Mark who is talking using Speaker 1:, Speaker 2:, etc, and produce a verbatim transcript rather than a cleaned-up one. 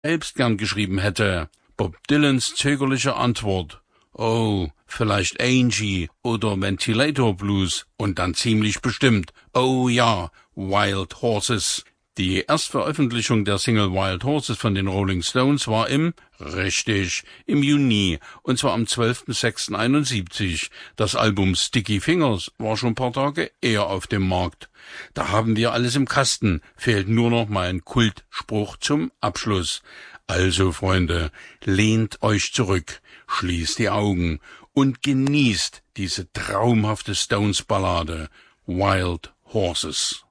Speaker 1: selbst gern geschrieben hätte. Bob Dylans zögerliche Antwort: Oh, vielleicht Angie oder Ventilator Blues, und dann ziemlich bestimmt: Oh ja, Wild Horses. Die Erstveröffentlichung der Single Wild Horses von den Rolling Stones war im, richtig, im Juni, und zwar am zwölften sechsten einundsiebzig. Das Album Sticky Fingers war schon ein paar Tage eher auf dem Markt. Da haben wir alles im Kasten, fehlt nur noch mein Kultspruch zum Abschluss. Also, Freunde, lehnt euch zurück, schließt die Augen und genießt diese traumhafte Stones-Ballade Wild Horses.